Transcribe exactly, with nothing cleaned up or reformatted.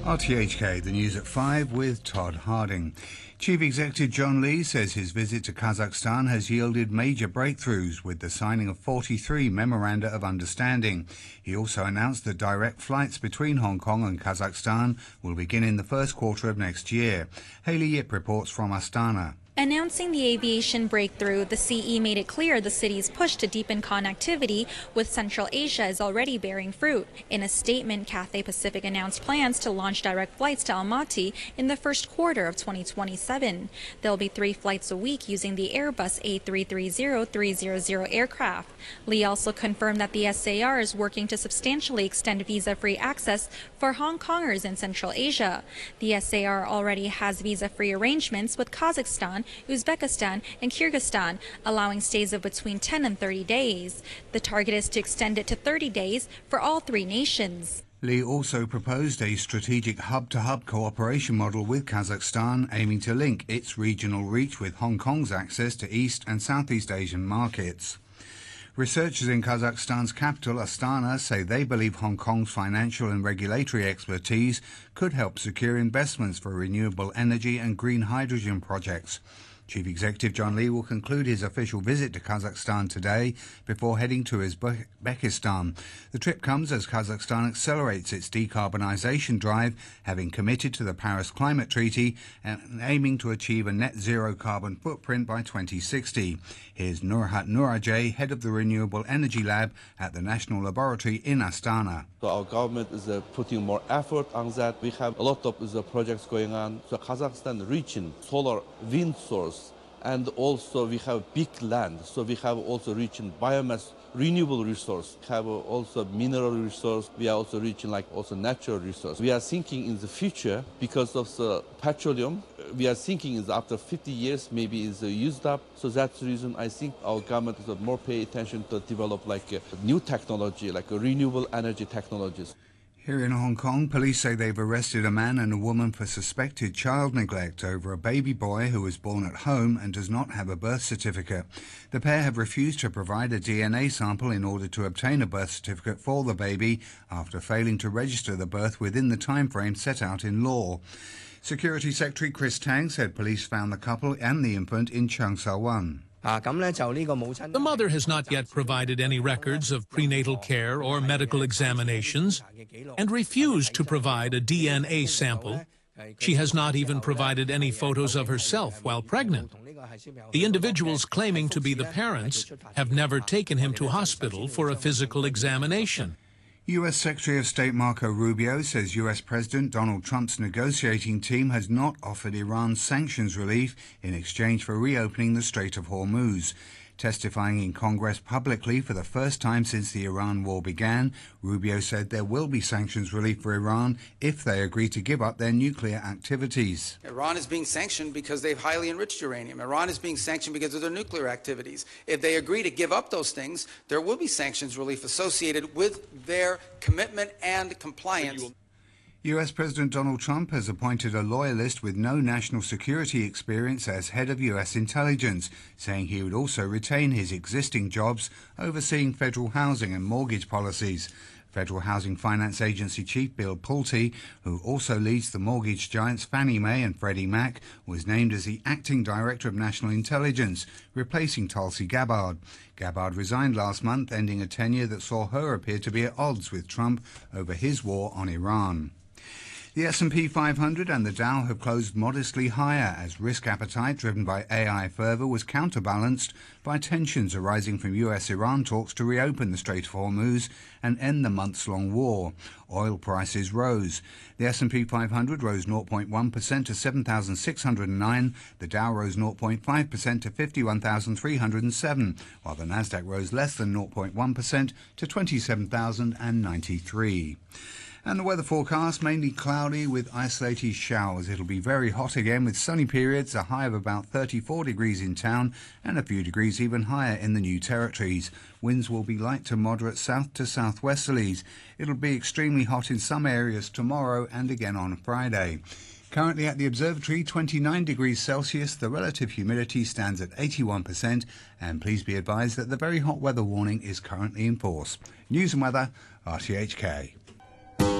R T H K, the news at five with Todd Harding. Chief Executive John Lee says his visit to Kazakhstan has yielded major breakthroughs with the signing of forty-three memoranda of understanding. He also announced that direct flights between Hong Kong and Kazakhstan will begin in the first quarter of next year. Hayley Yip reports from Astana. Announcing the aviation breakthrough, the C E made it clear the city's push to deepen connectivity with Central Asia is already bearing fruit. In a statement, Cathay Pacific announced plans to launch direct flights to Almaty in the first quarter of twenty twenty-seven. There'll be three flights a week using the Airbus A three thirty three hundred aircraft. Lee also confirmed that the S A R is working to substantially extend visa-free access for Hong Kongers in Central Asia. The S A R already has visa-free arrangements with Kazakhstan, Uzbekistan and Kyrgyzstan, allowing stays of between ten and thirty days. The target is to extend it to thirty days for all three nations. Lee also proposed a strategic hub-to-hub cooperation model with Kazakhstan, aiming to link its regional reach with Hong Kong's access to East and Southeast Asian markets. Researchers in Kazakhstan's capital, Astana, say they believe Hong Kong's financial and regulatory expertise could help secure investments for renewable energy and green hydrogen projects. Chief Executive John Lee will conclude his official visit to Kazakhstan today before heading to Uzbekistan. The trip comes as Kazakhstan accelerates its decarbonisation drive, having committed to the Paris Climate Treaty and aiming to achieve a net zero carbon footprint by twenty sixty. Here's Nurhat Nurajay, head of the Renewable Energy Lab at the National Laboratory in Astana. So our government is uh, putting more effort on that. We have a lot of uh, projects going on. So Kazakhstan reaching solar wind source, and also we have big land. So we have also reaching biomass renewable resource. We have uh, also mineral resource. We are also reaching like also natural resource. We are thinking in the future because of the petroleum. We are thinking is after fifty years maybe is uh, used up. So that's the reason I think our government is uh, more pay attention to develop like uh, new technology, like uh, renewable energy technologies. Here in Hong Kong, police say they've arrested a man and a woman for suspected child neglect over a baby boy who was born at home and does not have a birth certificate. The pair have refused to provide a D N A sample in order to obtain a birth certificate for the baby after failing to register the birth within the time frame set out in law. Security Secretary Chris Tang said police found the couple and the infant in Cheung Sha Wan. The mother has not yet provided any records of prenatal care or medical examinations and refused to provide a D N A sample. She has not even provided any photos of herself while pregnant. The individuals claiming to be the parents have never taken him to hospital for a physical examination. U S Secretary of State Marco Rubio says U S President Donald Trump's negotiating team has not offered Iran sanctions relief in exchange for reopening the Strait of Hormuz. Testifying in Congress publicly for the first time since the Iran war began, Rubio said there will be sanctions relief for Iran if they agree to give up their nuclear activities. Iran is being sanctioned because they've highly enriched uranium. Iran is being sanctioned because of their nuclear activities. If they agree to give up those things, there will be sanctions relief associated with their commitment and compliance. U S President Donald Trump has appointed a loyalist with no national security experience as head of U S intelligence, saying he would also retain his existing jobs overseeing federal housing and mortgage policies. Federal Housing Finance Agency Chief Bill Pulte, who also leads the mortgage giants Fannie Mae and Freddie Mac, was named as the acting director of national intelligence, replacing Tulsi Gabbard. Gabbard resigned last month, ending a tenure that saw her appear to be at odds with Trump over his war on Iran. The S and P five hundred and the Dow have closed modestly higher as risk appetite driven by A I fervour was counterbalanced by tensions arising from U S-Iran talks to reopen the Strait of Hormuz and end the months-long war. Oil prices rose. The S and P five hundred rose zero point one percent to seven thousand six hundred nine, the Dow rose zero point five percent to fifty-one thousand three hundred seven, while the Nasdaq rose less than zero point one percent to twenty-seven thousand ninety-three. And the weather forecast, mainly cloudy with isolated showers. It'll be very hot again with sunny periods, a high of about thirty-four degrees in town and a few degrees even higher in the New Territories. Winds will be light to moderate south to southwesterlies. It'll be extremely hot in some areas tomorrow and again on Friday. Currently at the observatory, twenty-nine degrees Celsius. The relative humidity stands at eighty-one percent. And please be advised that the very hot weather warning is currently in force. News and weather, R T H K.